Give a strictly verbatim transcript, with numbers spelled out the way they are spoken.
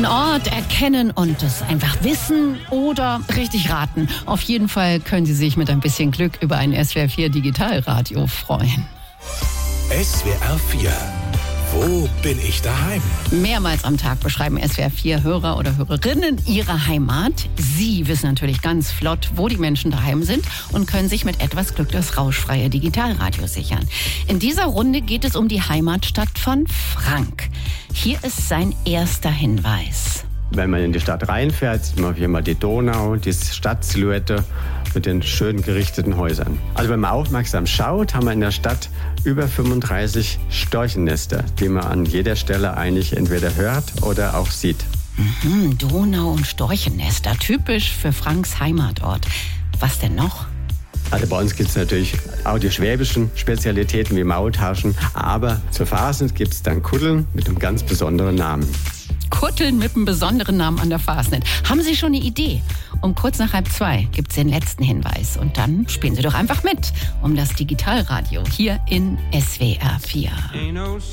Einen Ort erkennen und es einfach wissen oder richtig raten. Auf jeden Fall können Sie sich mit ein bisschen Glück über ein S W R vier Digitalradio freuen. S W R vier. Wo bin ich daheim? Mehrmals am Tag beschreiben S W R vier Hörer oder Hörerinnen ihre Heimat. Sie wissen natürlich ganz flott, wo die Menschen daheim sind und können sich mit etwas Glück das rauschfreie Digitalradio sichern. In dieser Runde geht es um die Heimatstadt von Frank. Hier ist sein erster Hinweis. Wenn man in die Stadt reinfährt, sieht man hier mal die Donau, die Stadtsilhouette mit den schön gerichteten Häusern. Also wenn man aufmerksam schaut, haben wir in der Stadt über fünfunddreißig Storchennester, die man an jeder Stelle eigentlich entweder hört oder auch sieht. Mhm, Donau- und Storchennester, typisch für Franks Heimatort. Was denn noch? Also bei uns gibt es natürlich auch die schwäbischen Spezialitäten wie Maultaschen, aber zur Fasnet gibt es dann Kutteln mit einem ganz besonderen Namen. Kutteln mit einem besonderen Namen an der Fasnet. Haben Sie schon eine Idee? Um kurz nach halb zwei gibt es den letzten Hinweis. Und dann spielen Sie doch einfach mit um das Digitalradio hier in S W R vier.